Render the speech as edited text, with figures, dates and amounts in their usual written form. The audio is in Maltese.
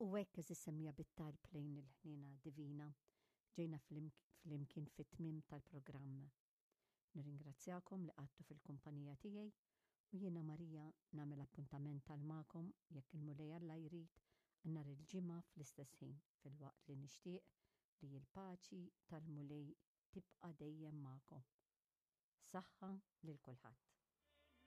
U hekk eżis semmija bit-talb lejn il-ħnina divina ġejna fl-imkien fit-tmiem tal-programm. Nirringrazzjakom li qgħadtu fil-kumpanija tiegħi u jiena Marija nagħmel appuntament tal-magħkom jekk il-Mulej Alla jrid nhar il-ġimgħa fl-istess ħin fil-waqt li nixtieq li l-paċi tal-Mulej tibqa' dejjem magħkom. Saħħa lil kulħadd.